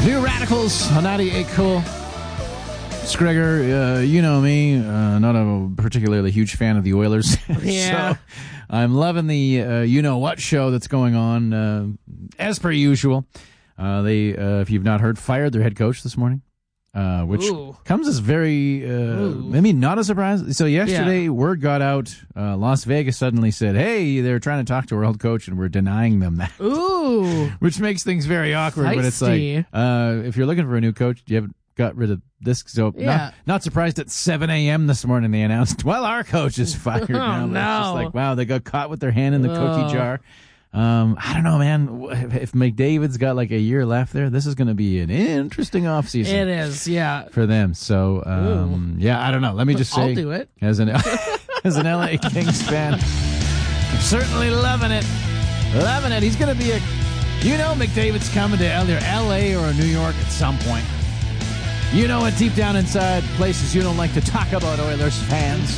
New Radicals on 98 Cool. Scrigger, you know me, not a particularly huge fan of the Oilers. Yeah. So I'm loving the you-know-what show that's going on, as per usual. They, if you've not heard, fired their head coach this morning, which comes as very, maybe not a surprise. So yesterday, word got out, Las Vegas suddenly said, hey, they're trying to talk to our old coach, and we're denying them that. Ooh. Which makes things very awkward, but it's like, if you're looking for a new coach, you haven't got rid of this. So not surprised at 7 a.m. this morning they announced, well, our coach is fired now. No. It's just like, wow, they got caught with their hand in the cookie jar. I don't know, man. If McDavid's got like a year left there, this is going to be an interesting offseason. It is, yeah. For them. So, I don't know. Let me just say, I'll do it. As an LA Kings fan, I'm certainly loving it. Loving it. He's going to be McDavid's coming to either LA or New York at some point. You know it deep down inside, places you don't like to talk about, Oilers fans.